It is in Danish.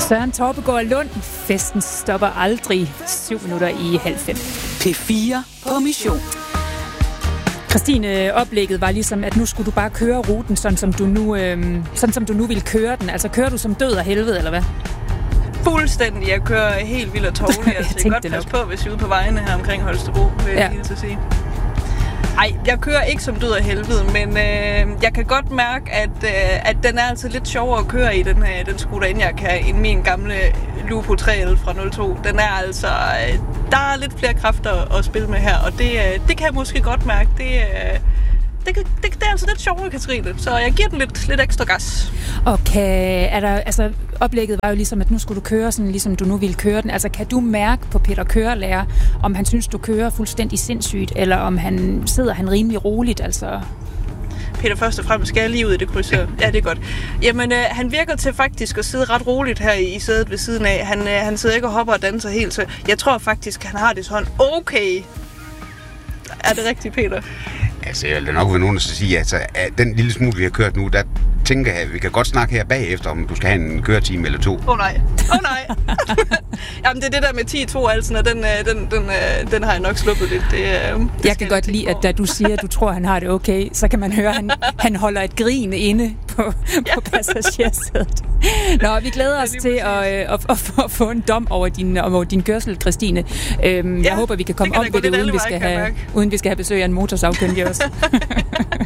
Søren Torpegaard Lund. Festen stopper aldrig. 4:07. P4 på mission. Christine, oplægget var ligesom, at nu skulle du bare køre ruten, sådan som du nu ville køre den. Altså, kører du som død af helvede, eller hvad? Fuldstændig. Jeg kører helt vildt og tårligt. Jeg skal godt passe på, hvis jeg er ude på vejene her omkring Holstebro, vil jeg lige til at sige. Ej, jeg kører ikke som død af helvede, men jeg kan godt mærke, at den er altså lidt sjovere at køre i, den Skoda Enyaq, end min gamle Lupo 3L fra 02. Den er altså... der er lidt flere kræfter at spille med her, og det kan jeg måske godt mærke. Det er altså lidt sjovere, Katrine, så jeg giver den lidt ekstra gas. Okay, oplægget var jo ligesom, at nu skulle du køre sådan, ligesom du nu ville køre den. Altså, kan du mærke på Peter kørelærer, om han synes, du kører fuldstændig sindssygt, eller om han sidder rimelig roligt, altså... Peter, først og fremmest skal jeg lige ud i det kryds her. Ja, det er godt. Jamen, han virker til faktisk at sidde ret roligt her i sædet ved siden af. Han sidder ikke og hopper og danser helt, så jeg tror faktisk, han har det sådan okay. Er det rigtigt, Peter? Altså, jeg vil nok være nogen, der sige, at den lille smule, vi har kørt nu, der tænker jeg, at vi kan godt snakke her bagefter, om du skal have en køretime eller 2. Nej. Jamen, det er det der med 10-2, altså, og den har jeg nok sluppet lidt. Jeg kan godt lide, at da du siger, at du tror, han har det okay, så kan man høre, at han holder et grin inde på passagersædet. Nå, vi glæder os til at få en dom over din kørsel, Christine. Jeg håber, vi kan komme om ved det, uden vi skal have besøg af en motorsagkyndig også.